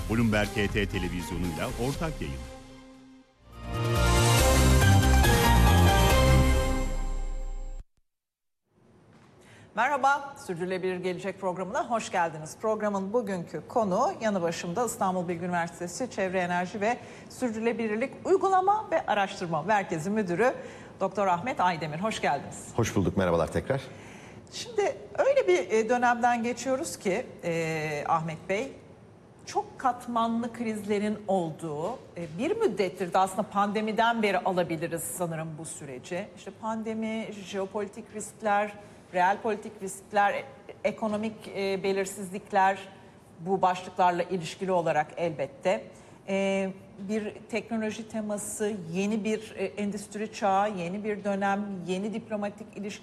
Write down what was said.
Bloomberg HT televizyonuyla ortak yayın. Merhaba, Sürdürülebilir Gelecek programına hoş geldiniz. Programın bugünkü konu yanı başımda İstanbul Bilgi Üniversitesi Çevre Enerji ve Sürdürülebilirlik Uygulama ve Araştırma Merkezi Müdürü Doktor Ahmet Aydemir. Hoş geldiniz. Hoş bulduk, merhabalar tekrar. Şimdi öyle bir dönemden geçiyoruz ki Ahmet Bey, çok katmanlı krizlerin olduğu bir müddettir de aslında pandemiden beri alabiliriz sanırım bu süreci. İşte pandemi, jeopolitik riskler, reel politik riskler, ekonomik belirsizlikler bu başlıklarla ilişkili olarak elbette. Bir teknoloji teması, yeni bir endüstri çağı, yeni bir dönem, yeni diplomatik ilişkiler.